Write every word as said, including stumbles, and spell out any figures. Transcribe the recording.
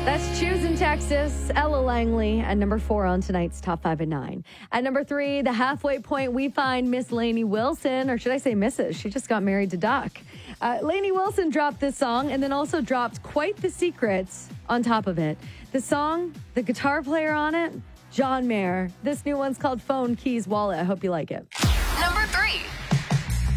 That's Choosing Texas, Ella Langley, at number four on tonight's Top five at nine. At number three, the halfway point, we find Miss Lainey Wilson, or should I say Missus She just got married to Doc. Uh, Lainey Wilson dropped this song and then also dropped Quite the Secrets on top of it. The song, the guitar player on it, John Mayer. This new one's called Phone, Keys, Wallet. I hope you like it.